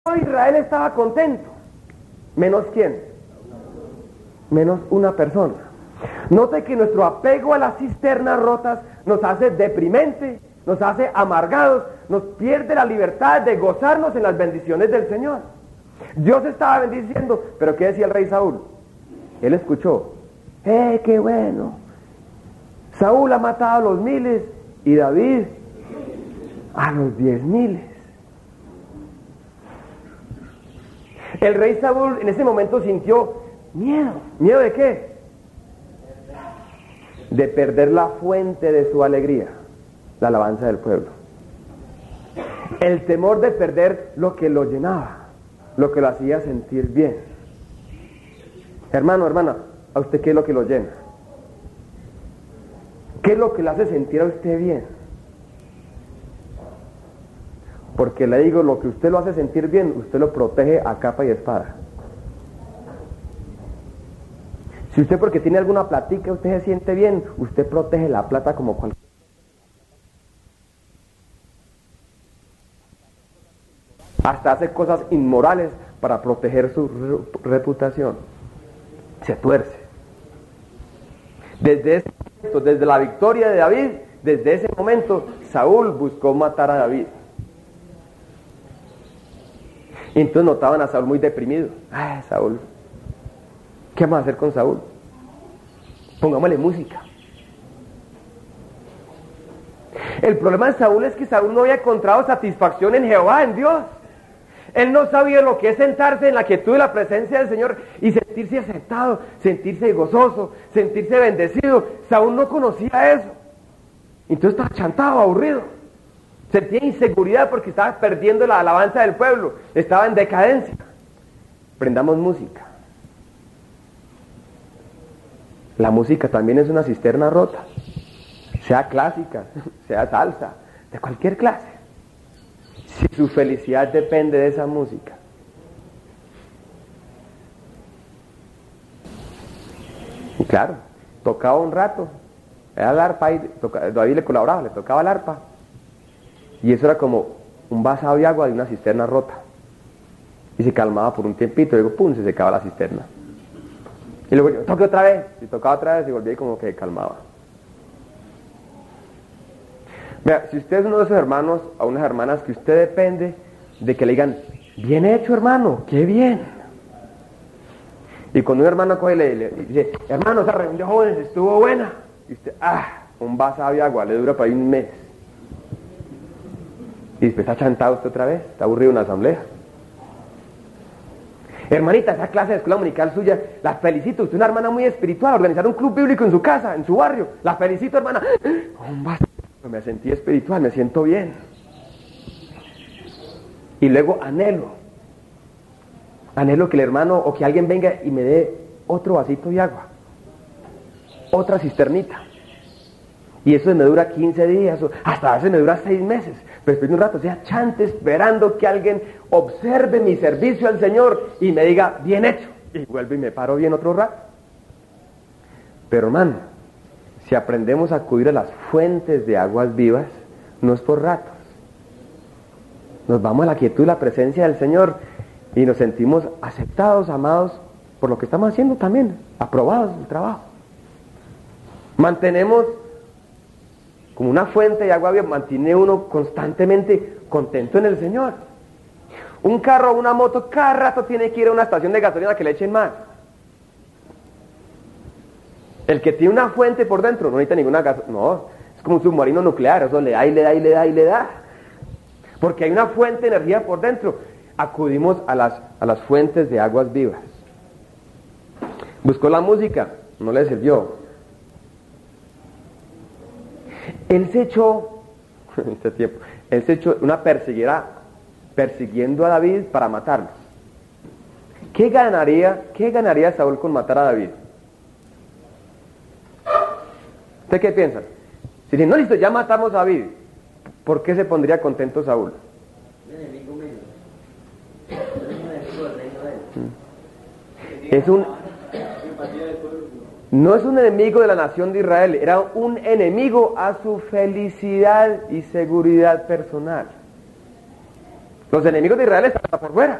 Israel estaba contento. ¿Menos quién? Menos una persona. Note que nuestro apego a las cisternas rotas nos hace deprimente, nos hace amargados, nos pierde la libertad de gozarnos en las bendiciones del Señor. Dios estaba bendiciendo, pero ¿qué decía el rey Saúl? Él escuchó, qué bueno, Saúl ha matado a los 1000 y David a los 10,000. El rey Saúl en ese momento sintió miedo. ¿Miedo de qué? De perder la fuente de su alegría, la alabanza del pueblo. El temor de perder lo que lo llenaba, lo que lo hacía sentir bien. Hermano, hermana, ¿a usted qué es lo que lo llena? ¿Qué es lo que le hace sentir a usted bien? Porque le digo, lo que usted lo hace sentir bien, usted lo protege a capa y espada. Si usted porque tiene alguna platica, usted se siente bien, usted protege la plata como cualquier. Hasta hace cosas inmorales para proteger su reputación. Se tuerce. Desde la victoria de David, desde ese momento, Saúl buscó matar a David. Y entonces notaban a Saúl muy deprimido. Saúl, ¿qué vamos a hacer con Saúl? Pongámosle música. El problema de Saúl es que Saúl no había encontrado satisfacción en Jehová, en Dios. Él no sabía lo que es sentarse en la quietud de la presencia del Señor y sentirse aceptado, sentirse gozoso, sentirse bendecido. Saúl no conocía eso. Entonces estaba chantado, aburrido. Sentía inseguridad porque estaba perdiendo la alabanza del pueblo. Estaba en decadencia. Prendamos música. La música también es una cisterna rota. Sea clásica, sea salsa, de cualquier clase. Si su felicidad depende de esa música. Y claro, tocaba un rato. Era el arpa y David le colaboraba, le tocaba el arpa. Y eso era como un vaso de agua de una cisterna rota. Y se calmaba por un tiempito, y luego pum, se secaba la cisterna. Y luego yo toqué otra vez, y tocaba otra vez y volvía y como que calmaba. Vea, si usted es uno de esos hermanos o unas hermanas que usted depende de que le digan, bien hecho hermano, qué bien. Y cuando un hermano coge y le dice, hermano, esa reunión de jóvenes estuvo buena. Y usted, un vaso de agua, le dura para ahí un mes. Y después está chantado usted otra vez, está aburrido en una asamblea. Hermanita, esa clase de escuela dominical suya, la felicito, usted es una hermana muy espiritual, organizar un club bíblico en su casa, en su barrio, la felicito hermana. Me sentí espiritual, me siento bien. Y luego anhelo que el hermano o que alguien venga y me dé otro vasito de agua, otra cisternita. Y eso me dura 15 días, hasta a veces me dura 6 meses. Pero después de un rato, chante esperando que alguien observe mi servicio al Señor y me diga, bien hecho. Y vuelvo y me paro bien otro rato. Pero hermano, si aprendemos a acudir a las fuentes de aguas vivas, no es por ratos. Nos vamos a la quietud y la presencia del Señor y nos sentimos aceptados, amados por lo que estamos haciendo también, aprobados del trabajo. Mantenemos como una fuente de agua viva, mantiene uno constantemente contento en el Señor. Un carro o una moto cada rato tiene que ir a una estación de gasolina que le echen más. El que tiene una fuente por dentro no necesita ninguna gasolina, no, es como un submarino nuclear, eso le da y le da y le da y le da. Porque hay una fuente de energía por dentro. Acudimos a las fuentes de aguas vivas. Buscó la música, no le sirvió. Él se echó una persiguiendo a David para matarlo. ¿Qué ganaría Saúl con matar a David? ¿Usted qué piensa? Si dicen, no, listo, ya matamos a David, ¿por qué se pondría contento Saúl? No es un enemigo de la nación de Israel, era un enemigo a su felicidad y seguridad personal. Los enemigos de Israel están por fuera.